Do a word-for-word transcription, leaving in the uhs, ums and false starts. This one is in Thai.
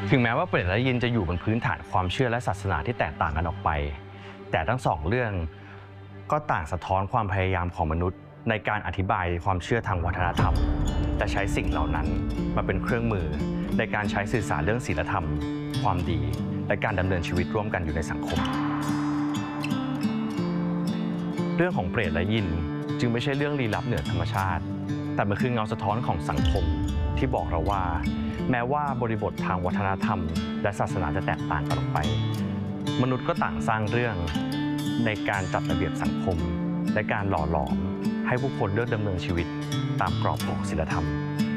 ถึงแม้ว่าเปรตและยินจะอยู่บนพื้นฐานความเชื่อและศาสนาที่แตกต่างกันออกไปแต่ทั้งสองเรื่องก็ต่างสะท้อนความพยายามของมนุษย์ในการอธิบายความเชื่อทางวัฒนธรรมแต่ใช้สิ่งเหล่านั้นมาเป็นเครื่องมือในการใช้สื่อสารเรื่องศีลธรรมความดีและการดำเนินชีวิตร่วมกันอยู่ในสังคมเรื่องของเปรตและยินจึงไม่ใช่เรื่องลี้ลับเหนือธรรมชาติแต่มันคือเงาสะท้อนของสังคมที่บอกเราว่าแม้ว่าบริบททางวัฒนธรรมและศาสนาจะแตกต่างกันออกไปมนุษย์ก็ต่างสร้างเรื่องในการจัดระเบียบสังคมและการหล่อหลอมให้ผู้คนเลือกดำเนินชีวิตตามกรอบของศีลธรรม